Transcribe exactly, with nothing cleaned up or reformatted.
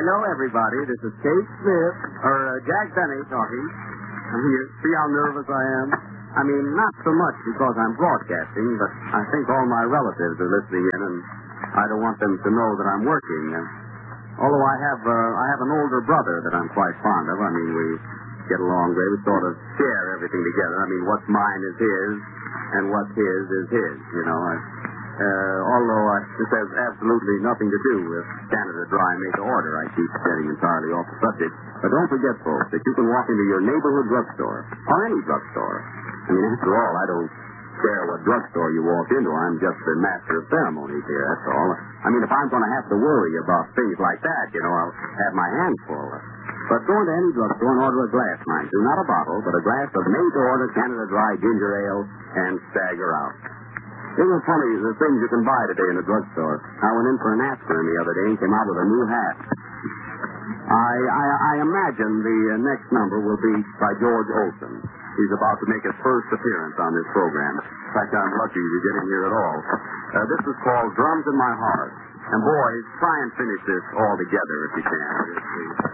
Hello, everybody. This is Kate Smith, or uh, Jack Benny talking. And you see how nervous I am? I mean, not so much because I'm broadcasting, but I think all my relatives are listening in, and I don't want them to know that I'm working. Uh, although I have uh, I have an older brother that I'm quite fond of. I mean, we get along great. We sort of share everything together. I mean, what's mine is his, and what's his is his, you know. I, Uh, although uh, this has absolutely nothing to do with Canada Dry Made to Order. I keep getting entirely off the subject. But don't forget, folks, that you can walk into your neighborhood drugstore, or any drugstore. I mean, after all, I don't care what drugstore you walk into. I'm just the master of ceremonies here, that's all. I mean, if I'm going to have to worry about things like that, you know, I'll have my hands full. But go into any drugstore and order a glass, mind you. Not a bottle, but a glass of made-to-order Canada Dry ginger ale, and stagger out. Isn't it funny, the things you can buy today in a drugstore? I went in for an aspirin the other day and came out with a new hat. I I, I imagine the uh, next number will be by George Olson. He's about to make his first appearance on this program. In fact, I'm lucky to get in here at all. Uh, this is called Drums in My Heart. And boys, try and finish this all together if you can.